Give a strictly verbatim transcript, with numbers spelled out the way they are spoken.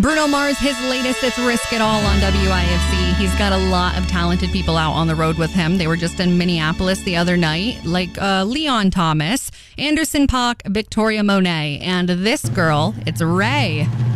Bruno Mars, his latest, it's Risk It All on W I F C. He's got a lot of talented people out on the road with him. They were just in Minneapolis the other night, like uh, Leon Thomas, Anderson Paak, Victoria Monet, and this girl, it's Ray.